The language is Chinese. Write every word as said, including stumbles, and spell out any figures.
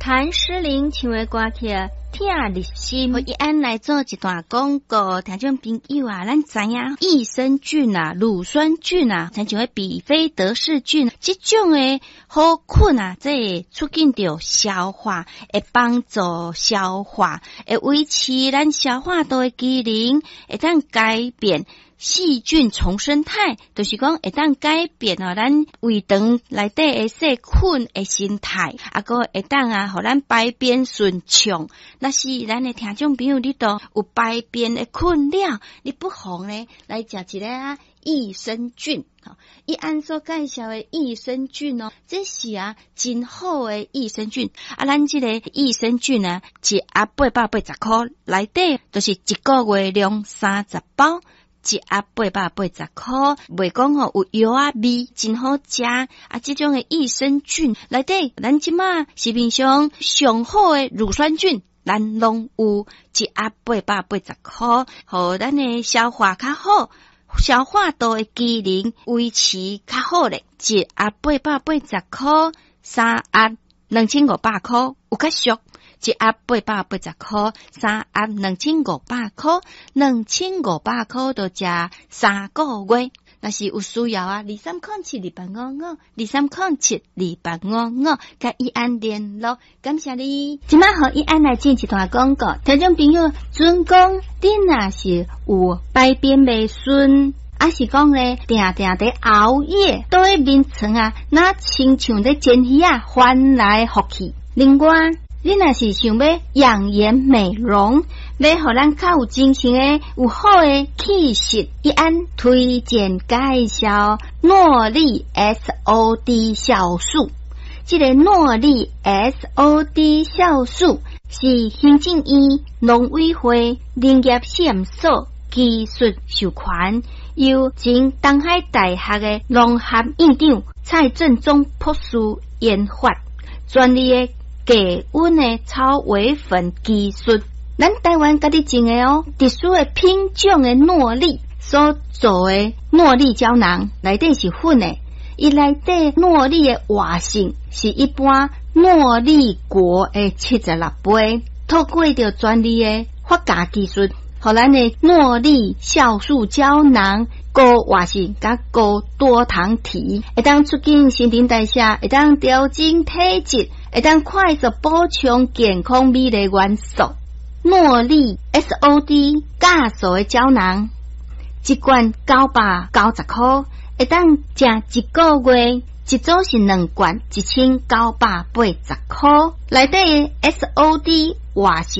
谭诗玲唱的歌曲疼入心。 我一安来做一段广告，听众朋友啊，咱知影益生菌啊、乳酸菌啊，像像比菲德氏菌，这种的好菌啊，这会促进着消化，会帮助消化，会维持咱消化道的机能，会当改变细菌重生态，就是讲会当改变哦，咱胃肠内底的细菌的形态，啊个会当啊，互咱排便顺畅。那是咱的听众朋友，你都有排便的困扰，你不妨呢来食一个啊益生菌。好，伊按所介绍的益生菌哦，这是啊真好的益生菌。啊，咱这个益生菌呢，一盒八百八十块，内底就是一个月量三十包。一盒八百八十块，袂讲吼有药啊味，真好食啊！这种的益生菌内底，咱即马市面上上好的乳酸菌，咱拢有一盒八百八十块，互咱的消化较好，消化道的机能维持较好咧。一盒八百八十块，三盒两千五百块，有较俗。一盒八百八十块，三盒两千五百块，两千五百块就食三个月。若是有需要啊，二三空七二八五五，二三空七二八五五，甲伊安联络，感谢你。 即摆互伊安来进一段广告，听众朋友，准讲你若是有排便袂顺，还是讲咧定定伫熬夜，倒喺眠床啊，那亲像咧煎鱼啊，翻来覆去。另外，你若是想要养颜美容，要互咱较有精神诶，有好诶气色，伊安推荐介绍诺丽 S O D 酵素。这个诺丽 S O D 酵素是行政院农委会林业试验所技术授权，由前东海大学诶农学院长蔡正宗博士研发，专利诶低温的草微粉技术，咱台湾家己种的哦，特殊的品种的诺丽所做的诺丽胶囊，内底是粉的，伊内底诺丽的活性是一般诺丽果的七十六倍，透过着专利的发芽技术，互咱的诺丽酵素胶囊高活性甲高多糖体，会当促进新陈代谢，会当调整体质，会当快速补充健康美丽元素。诺丽 S O D 加素的胶囊，一罐九百九十块，会当食一个月，一组是两罐，一千九百八十块。内底 S O D 活性